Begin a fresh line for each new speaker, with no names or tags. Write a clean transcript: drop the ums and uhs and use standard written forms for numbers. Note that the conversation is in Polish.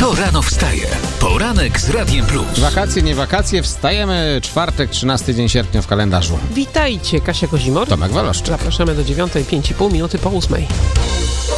Kto rano wstaje? Poranek z Radiem Plus.
Wakacje, nie wakacje, wstajemy. Czwartek, 13 dzień sierpnia w kalendarzu.
Witajcie, Kasia Kozimor.
Tomek Waloszczyk.
Zapraszamy do 9:05,5 minuty po 8.